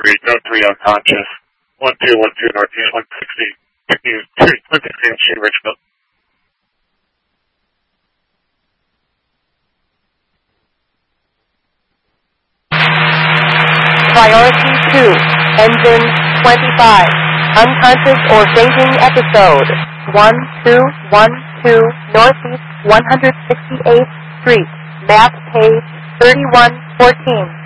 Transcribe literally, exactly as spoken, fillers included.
Street, Note three unconscious. one two one two Northeast one sixty, one sixty Street, Richmond. Priority two, engine twenty-five, unconscious or fainting episode, one two one two Northeast one hundred sixty-eighth Street, map page thirty-one fourteen.